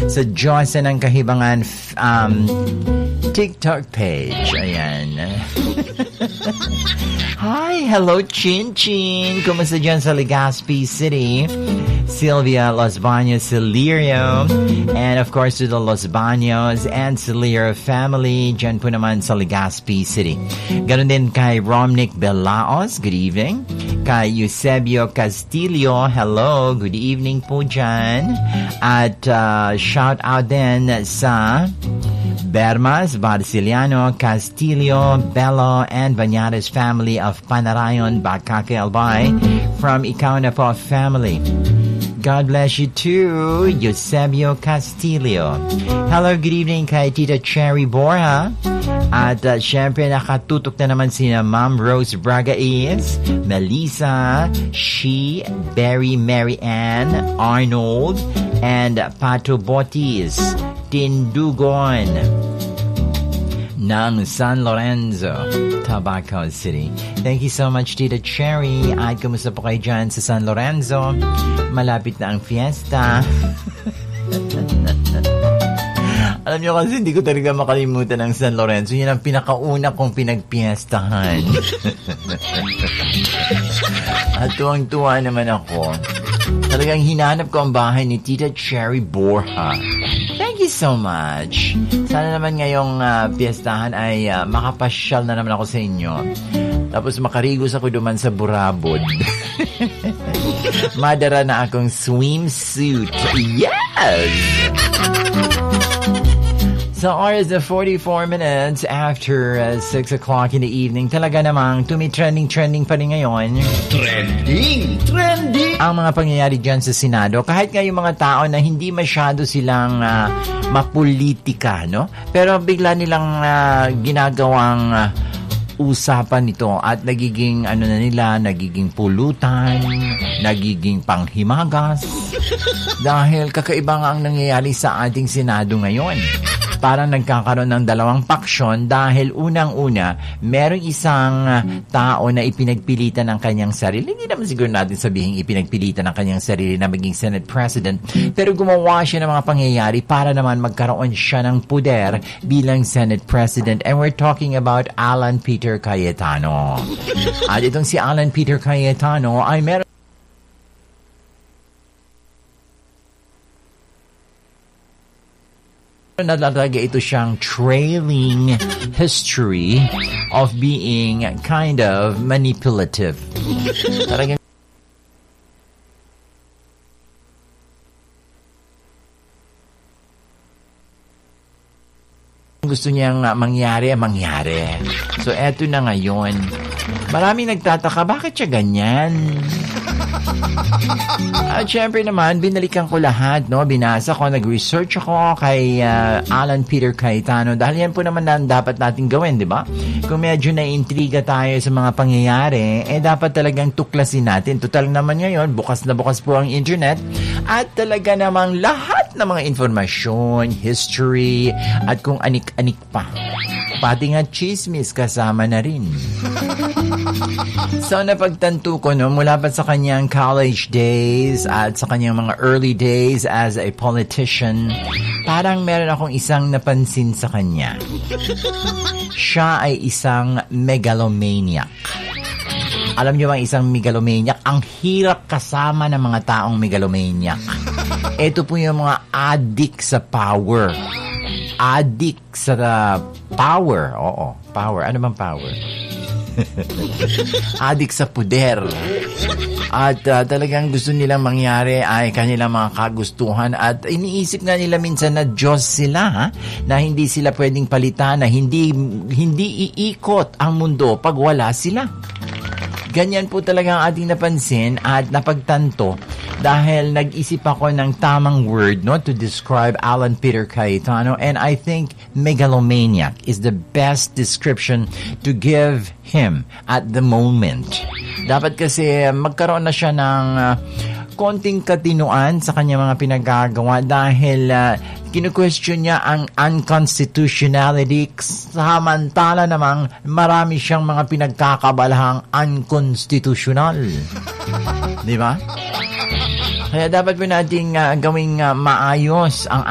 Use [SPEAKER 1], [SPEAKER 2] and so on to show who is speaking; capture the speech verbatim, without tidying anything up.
[SPEAKER 1] sa Diyos ng Kahibangan um, TikTok page. Ayan. Hi, hello, Chin Chin. Kumusta dyan sa Legazpi City? Sylvia Los Baños Cilirio, and of course to the Los Baños and Cilirio family dyan po naman sa Legazpi City. Ganon din kay Romnick Belaos, good evening. Kay Eusebio Castillo, hello, good evening po dyan. At uh, shout out din sa Bermas, Barciliano, Castillo, Bello, and Bañares family of Panarayon, Bakake Albay from Ikaw na Po family. God bless you too, Eusebio Castillo. Hello, good evening kay Tita Cherry Borja. At uh, syempre nakatutok na naman sina Ma'am Rose Braga is, Melissa, She, Barry, Mary Ann, Arnold, and Pato Botis, Tindugon ng San Lorenzo, Tabaco City. Thank you so much, Tita Cherry. At kumusta po kayo dyan sa San Lorenzo? Malapit na ang fiesta. Alam niyo kasi hindi ko talaga makalimutan ang San Lorenzo. Yan ang pinakauna kong pinagpiestahan. At tuwang-tuwa naman ako. Talagang hinanap ko ang bahay ni Tita Cherry Borja. Thank you so much. Sana naman ngayong uh, piestahan ay uh, makapasyal na naman ako sa inyo. Tapos makarigos ako duman sa Burabod. Madara na akong swimsuit. Yes! So, oras na forty-four minutes after uh, six o'clock in the evening. Talaga namang tumi-trending-trending pa rin ngayon.
[SPEAKER 2] Trending! Trending!
[SPEAKER 1] Ang mga pangyayari dyan sa Senado. Kahit nga yung mga tao na hindi masyado silang uh, mapolitika, no? Pero bigla nilang uh, ginagawang uh, usapan ito at nagiging ano na nila, nagiging pulutan, nagiging panghimagas. Dahil kakaiba nga ang nangyayari sa ating Senado ngayon. Parang nagkakaroon ng dalawang paksyon dahil unang-una, merong isang tao na ipinagpilitan ng kanyang sarili. Hindi naman siguro natin sabihin ipinagpilitan ng kanyang sarili na maging Senate President. Pero gumawa siya ng mga pangyayari para naman magkaroon siya ng puder bilang Senate President. And we're talking about Alan Peter Cayetano. At itong si Alan Peter Cayetano ay meron na talaga ito siyang trailing history of being kind of manipulative. Talagang gusto niyang mangyari, mangyari. So, eto na ngayon. Maraming nagtataka, bakit siya ganyan? At syempre naman, binalikan ko lahat, no? Binasa ko, nag-research ako kay uh, Alan Peter Cayetano dahil yan po naman na dapat natin gawin, di ba? Kung medyo naiintriga tayo sa mga pangyayari, eh dapat talagang tuklasin natin. Total naman ngayon, bukas na bukas po ang internet at talaga namang lahat ng mga informasyon, history, at kung anik-anik pa. Pati nga chismis kasama na rin. So, napagtanto ko, no, mula pa sa kanyang college days at sa kanyang mga early days as a politician, parang meron akong isang napansin sa kanya. Siya ay isang megalomaniac. Alam niyo ba isang megalomaniac? Ang hirap kasama ng mga taong megalomaniac. Ito po yung mga addict sa power. Addict sa uh, power. Oo, power. Ano bang power? Addict sa puder. At uh, talagang gusto nilang mangyari ay kanilang mga kagustuhan at iniisip nga nila minsan na Diyos sila, ha? Na hindi sila pwedeng palitan, na hindi hindi iikot ang mundo pag wala sila. Ganyan po talaga ang ating napansin at napagtanto dahil nag-isip ako ng tamang word, no, to describe Alan Peter Cayetano, and I think megalomaniac is the best description to give him at the moment. Dapat kasi magkaroon na siya ng uh, konting katinuan sa kanya mga pinagagawa dahil uh, kinu-question niya ang unconstitutionality samantala namang marami siyang mga pinagkakabalahang unconstitutional. Di ba? Kaya dapat po nating uh, gawing uh, maayos ang